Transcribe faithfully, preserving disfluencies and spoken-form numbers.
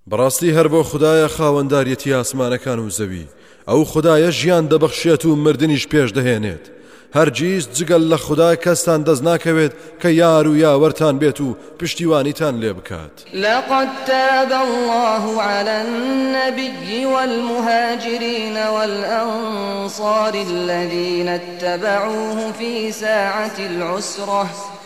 بەڕاستی هەر بۆ خودایە خاوەنداریەتی ئاسمانەکان و زەوی ئەو خودایە ژیان دەبەخشێت و مردنیش پێش دەهێنێت هەرگیز جگەل لە خودای کەستان دەست ناکەوێت کە یار و یاوەرتان بێت و پشتیوانیتان لێ بکات. لقد تاب الله على النبي والمهاجرين والأنصار الذين اتبعوه في ساعة العسرة